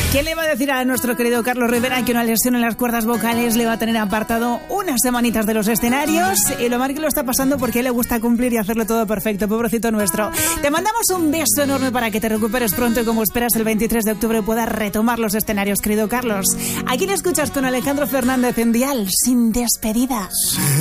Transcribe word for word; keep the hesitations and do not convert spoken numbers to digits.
¿Quién le va a decir a nuestro querido Carlos Rivera que una lesión en las cuerdas vocales le va a tener apartado unas semanitas de los escenarios? Y lo mal que lo está pasando porque a él le gusta cumplir y hacerlo todo perfecto, pobrecito nuestro. Te mandamos un beso enorme para que te recuperes pronto y como esperas el veintitrés de octubre puedas retomar los escenarios, querido Carlos. Aquí le escuchas con Alejandro Fernández en Dial, sin despedidas.